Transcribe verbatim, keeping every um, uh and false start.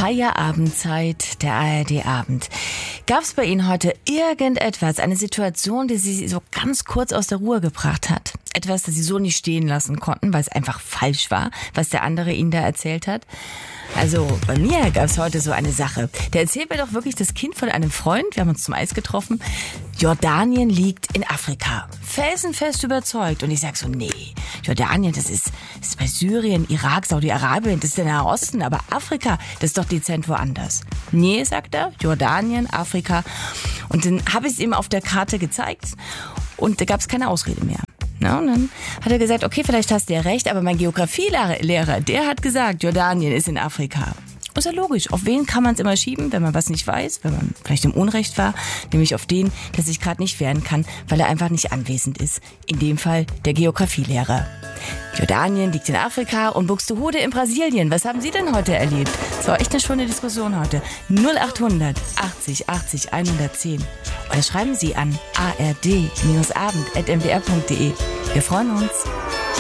Feierabendzeit, der A R D-Abend. Gab es bei Ihnen heute irgendetwas, eine Situation, die Sie so ganz kurz aus der Ruhe gebracht hat? Etwas, das Sie so nicht stehen lassen konnten, weil es einfach falsch war, was der andere Ihnen da erzählt hat? Also bei mir gab es heute so eine Sache. Der erzählt mir doch wirklich das Kind von einem Freund, wir haben uns zum Eis getroffen. Jordanien liegt in Afrika. Felsenfest überzeugt. Und ich sag so, nee, Jordanien, das ist, das ist bei Syrien, Irak, Saudi-Arabien, das ist der Nahe Osten, aber Afrika, das ist doch dezent woanders. Nee, sagt er, Jordanien, Afrika. Und dann habe ich es ihm auf der Karte gezeigt und da gab es keine Ausrede mehr. Na, und dann hat er gesagt, okay, vielleicht hast du ja recht, aber mein Geografielehrer, der hat gesagt, Jordanien ist in Afrika. Ist ja logisch. Auf wen kann man es immer schieben, wenn man was nicht weiß, wenn man vielleicht im Unrecht war? Nämlich auf den, der sich gerade nicht wehren kann, weil er einfach nicht anwesend ist. In dem Fall der Geografielehrer. Jordanien liegt in Afrika und Buxtehude in Brasilien. Was haben Sie denn heute erlebt? Das war echt eine schöne Diskussion heute. null achthundert achtzig achtzig hundertzehn. Oder schreiben Sie an a r d abend at m d r punkt d e. Wir freuen uns.